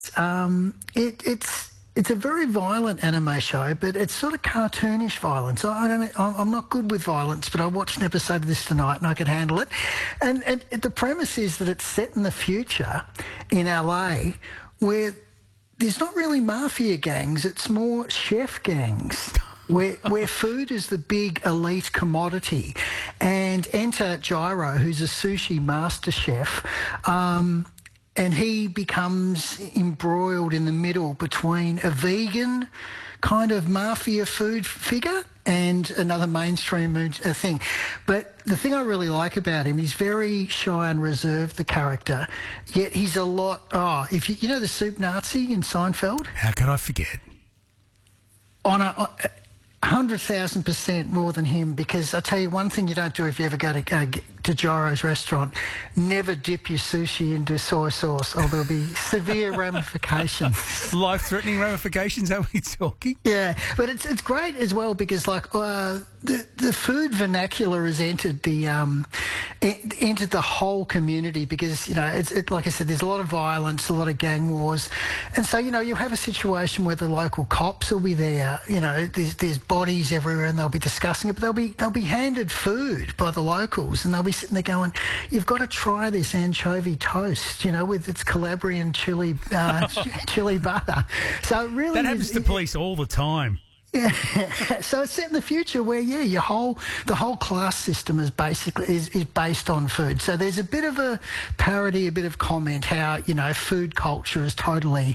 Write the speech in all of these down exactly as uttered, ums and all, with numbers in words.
Um, it, it's it's a very violent anime show, but it's sort of cartoonish violence. I don't, I'm I'm not good with violence, but I watched an episode of this tonight and I could handle it. And, and the premise is that it's set in the future in L A, where there's not really mafia gangs; it's more chef gangs. Where, where food is the big elite commodity. And enter Gyro, who's a sushi master chef, um, and he becomes embroiled in the middle between a vegan kind of mafia food figure and another mainstream uh, thing. But the thing I really like about him, he's very shy and reserved, the character, yet he's a lot... Oh, if you, you know the soup Nazi in Seinfeld? How could I forget? On a... On, one hundred thousand percent more than him, because I tell you one thing you don't do if you ever go to uh, to Gyro's restaurant, never dip your sushi into soy sauce or there'll be severe ramifications. Life-threatening ramifications, are we talking? Yeah, but it's it's great as well because like uh, the the food vernacular has entered the um it, entered the whole community because you know it's it, like I said, there's a lot of violence, a lot of gang wars, and so you know you have a situation where the local cops will be there. You know, there's there's bodies everywhere, and they'll be discussing it. But they'll be they'll be handed food by the locals, and they'll be sitting there going, "You've got to try this anchovy toast, you know, with its Calabrian chili uh, chili butter." So it really that happens is, to it, police all the time. Yeah, so it's set in the future where yeah, your whole the whole class system is basically is, is based on food. So there's a bit of a parody, a bit of comment how you know food culture is totally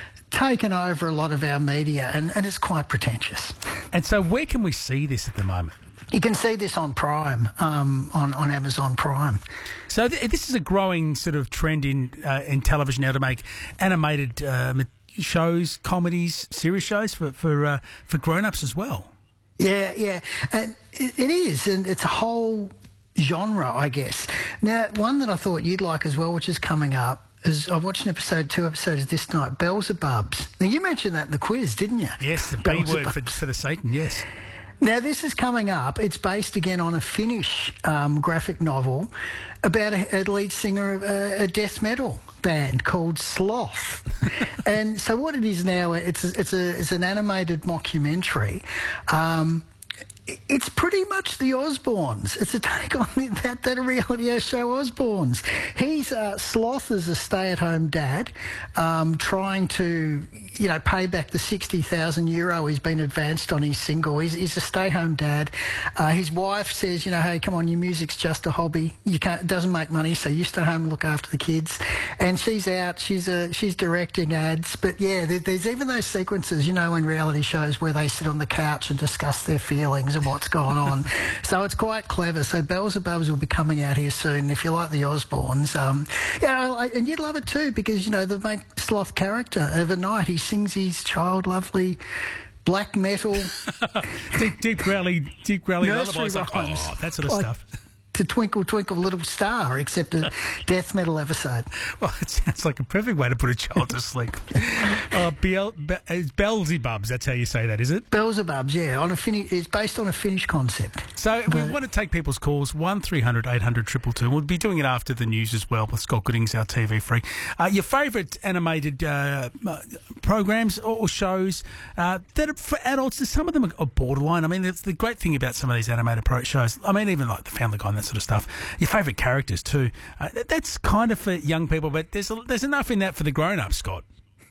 taken over a lot of our media, and, and it's quite pretentious. And so where can we see this at the moment? You can see this on Prime, um, on, on Amazon Prime. So th- this is a growing sort of trend in uh, in television now to make animated uh, shows, comedies, series shows for for, uh, for grown-ups as well. Yeah, yeah, and it, it is, and it's a whole genre, I guess. Now, one that I thought you'd like as well, which is coming up, is I watched an episode, two episodes this night, Beelzebubs. Now, you mentioned that in the quiz, didn't you? Yes, the B word for, for the Satan, yes. Now, this is coming up. It's based, again, on a Finnish um, graphic novel about a, a lead singer of a, a death metal band called Sloth. And so what it is now, it's, a, it's, a, it's an animated mockumentary. Um, It's pretty much the Osbournes. It's a take on that, that reality show Osbournes. He's uh, Sloth is a stay-at-home dad, um, trying to, you know, pay back the sixty thousand euro he's been advanced on his single. He's, he's a stay-home dad. Uh, his wife says, you know, hey, come on, your music's just a hobby. You can't, it doesn't make money, so you stay home and look after the kids. And she's out. She's uh, she's directing ads. But yeah, there, there's even those sequences, you know, in reality shows where they sit on the couch and discuss their feelings and what's going on. So it's quite clever. So Beelzebubs will be coming out here soon. If you like the Osbournes, um, yeah, I, and you'd love it too because, you know, the main Sloth character overnight, he sings his child lovely black metal deep, deep growly, deep growly nursery lullabies, like, oh, that sort of like, stuff. To Twinkle Twinkle Little Star, except a death metal episode. Well, it sounds like a perfect way to put a child to sleep. uh, Beel, Be- it's Beelzebubs, that's how you say that, is it? Beelzebubs, yeah. On a Finnish, it's based on a Finnish concept. So but, we want to take people's calls, one three hundred eight hundred two two two. We'll be doing it after the news as well with Scott Goodings, our T V freak. Uh, your favourite animated uh, programs or, or shows uh, that are for adults, some of them are borderline. I mean, it's the great thing about some of these animated pro shows. I mean, even like the Family Guy and that sort of stuff. Your favourite characters too. Uh, that, that's kind of for young people, but there's a, there's enough in that for the grown-ups, Scott.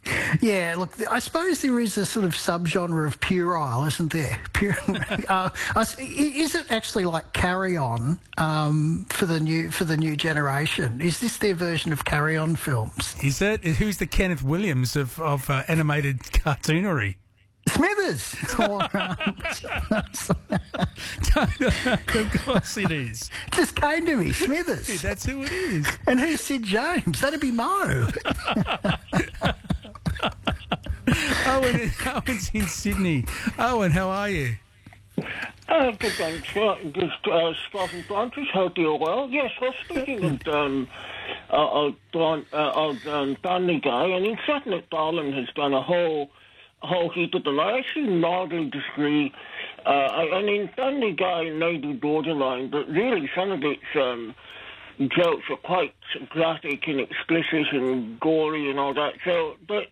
Yeah, look, I suppose there is a sort of subgenre of puerile, isn't there? Pure, uh, is it actually like Carry On um, for the new for the new generation? Is this their version of Carry On films? Is it? Who's the Kenneth Williams of of uh, animated cartoonery? Smithers. Of course it is. Just came to me, Smithers. Yeah, that's who it is. And who's Sid James? That'd be Mo. Owen, Owen's in Sydney. Owen, how are you? Uh, good, thanks. Uh, just uh, Scott and Francis, hope you're well. Yes, well, speaking of um, uh, of, Don, uh, of um, Family Guy, I mean, Seth MacFarlane has done a whole whole heap of them. I actually mildly disagree. Uh, I, I mean, Family Guy may be borderline, but really some of it's um, jokes are quite graphic and explicit and gory and all that. So, but